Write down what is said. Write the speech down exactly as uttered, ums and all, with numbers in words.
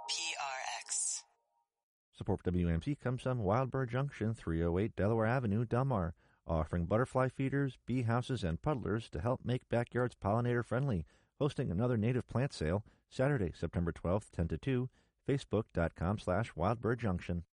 P R X. Support for W M C comes from Wild Bird Junction, three oh eight Delaware Avenue, Del Mar, offering butterfly feeders, bee houses, and puddlers to help make backyards pollinator-friendly, hosting another native plant sale Saturday, September twelfth, ten to two, facebook.com slash wildbirdjunction.